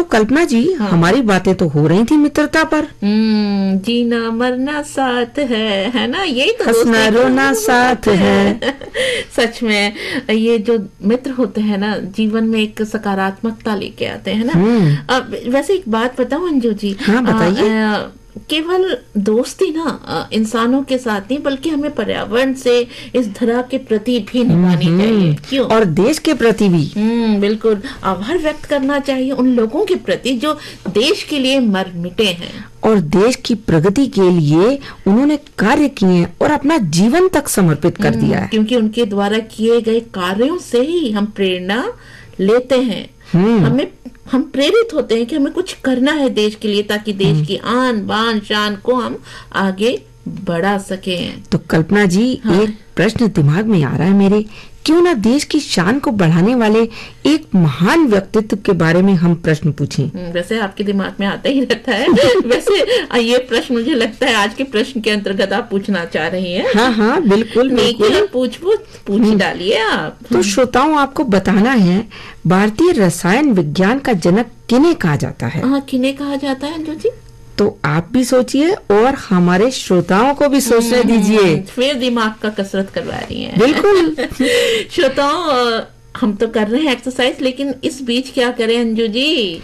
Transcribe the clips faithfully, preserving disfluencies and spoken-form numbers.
कल्पना जी, हाँ। हमारी बातें तो हो रही थी मित्रता पर। हम्म जीना मरना साथ है है ना, यही तो हंसना रोना साथ है। सच में ये जो मित्र होते हैं ना, जीवन में एक सकारात्मकता लेके आते हैं ना। अब वैसे एक बात बताऊं अंजू जी, हाँ बताइए। केवल दोस्ती ना इंसानों के साथ नहीं, बल्कि हमें पर्यावरण से, इस धरा के प्रति भी निभानी चाहिए। क्यों? और देश के प्रति भी। हम्म बिल्कुल, आभार व्यक्त करना चाहिए उन लोगों के प्रति जो देश के लिए मर मिटे हैं और देश की प्रगति के लिए उन्होंने कार्य किए और अपना जीवन तक समर्पित कर दिया है। क्योंकि उनके द्वारा किए गए कार्यों से ही हम प्रेरणा लेते हैं। हमें हम प्रेरित होते हैं कि हमें कुछ करना है देश के लिए, ताकि देश की आन बान शान को हम आगे बढ़ा सके। तो कल्पना जी, हाँ। एक प्रश्न दिमाग में आ रहा है मेरे, क्यों ना देश की शान को बढ़ाने वाले एक महान व्यक्तित्व के बारे में हम प्रश्न पूछें। वैसे आपके दिमाग में आता ही रहता है। वैसे ये प्रश्न मुझे लगता है आज के प्रश्न के अंतर्गत आप पूछना चाह रही हैं। हाँ हाँ बिल्कुल बिल्कुल, पूछ पूछ पूछ डालिए आप। तो श्रोताओं, आपको बताना है, भारतीय रसायन विज्ञान का जनक किन्हें कहा जाता है? हाँ, किन्हें कहा जाता है अंजू जी? तो आप भी सोचिए और हमारे श्रोताओं को भी सोचने दीजिए। फिर दिमाग का कसरत करवा रही हैं। बिल्कुल। श्रोताओं, हम तो कर रहे हैं एक्सरसाइज, लेकिन इस बीच क्या करें अंजू जी?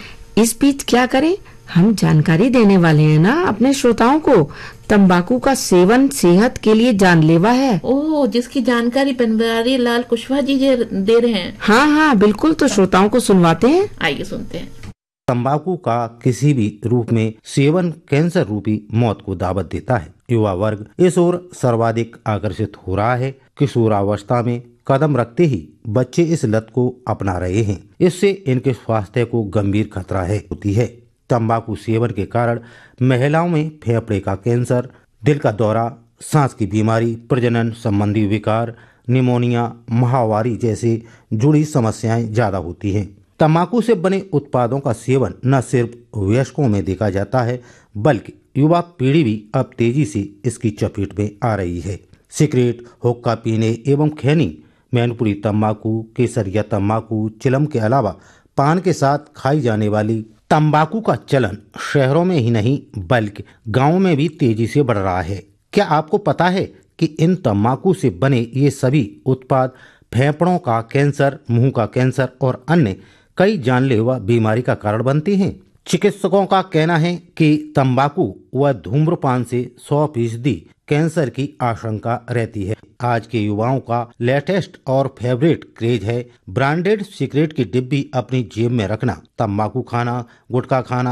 इस बीच क्या करें? हम जानकारी देने वाले हैं ना अपने श्रोताओं को। तंबाकू का सेवन सेहत के लिए जानलेवा है। ओह, जिसकी जानकारी बनवारी लाल कुशवाहा जी दे रहे हैं। हाँ हाँ बिल्कुल, तो श्रोताओं को सुनवाते हैं। आइए सुनते हैं। तंबाकू का किसी भी रूप में सेवन कैंसर रूपी मौत को दावत देता है। युवा वर्ग इस ओर सर्वाधिक आकर्षित हो रहा है। किशोरावस्था में कदम रखते ही बच्चे इस लत को अपना रहे हैं। इससे इनके स्वास्थ्य को गंभीर खतरा है होती है। तंबाकू सेवन के कारण महिलाओं में फेफड़े का कैंसर, दिल का दौरा, सांस की बीमारी, प्रजनन संबंधी विकार, निमोनिया, माहवारी जैसे जुड़ी समस्याएं ज्यादा होती हैं। तंबाकू से बने उत्पादों का सेवन न सिर्फ वयस्कों में देखा जाता है, बल्कि युवा पीढ़ी भी अब तेजी से इसकी चपेट में आ रही है। सिगरेट, हुक्का पीने एवं खैनी, मैनपुरी तंबाकू, केसरिया तंबाकू, चिलम के अलावा पान के साथ खाई जाने वाली तंबाकू का चलन शहरों में ही नहीं बल्कि गांवों में भी तेजी से बढ़ रहा है। क्या आपको पता है कि इन तंबाकू से बने ये सभी उत्पाद फेफड़ों का कैंसर, मुंह का कैंसर और अन्य कई जानलेवा बीमारी का कारण बनते हैं? चिकित्सकों का कहना है कि तंबाकू व धूम्रपान से सौ फीसदी कैंसर की आशंका रहती है। आज के युवाओं का लेटेस्ट और फेवरेट क्रेज है ब्रांडेड सिगरेट की डिब्बी अपनी जेब में रखना, तंबाकू खाना, गुटखा खाना,